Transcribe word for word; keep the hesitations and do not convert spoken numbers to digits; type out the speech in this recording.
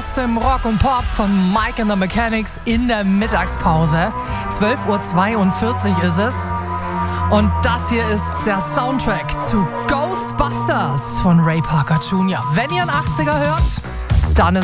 bestem Rock und Pop von Mike and the Mechanics in der Mittagspause. zwölf Uhr zweiundvierzig ist es. Und das hier ist der Soundtrack zu Ghostbusters von Ray Parker Junior Wenn ihr einen achtziger hört, dann ist